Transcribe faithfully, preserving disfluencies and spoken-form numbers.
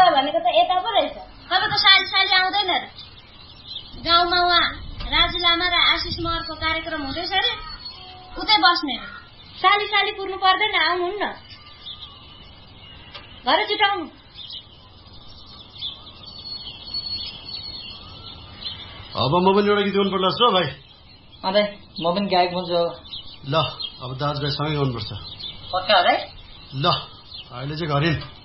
गयो भनेको त यता पो रहेछ। अब त साली साली आउँदैन रे। गाउँमा उहाँ राजु लामा र आशिष महरको कार्यक्रम हुँदैछ रे, उतै बस्ने रे। साली साली पुर्नु पर्दैन, आउनुहुन्न घर जुटाउनु। अब म पनि एउटा गीत गाउनु पर्ला जस्तो भाइ। अँ दाइ, म पनि गायक हुन्छु। ल अब दाजुभाइ सँगै गाउनुपर्छ। पक्का दाइ? ल अहिले चाहिँ घर हिँड।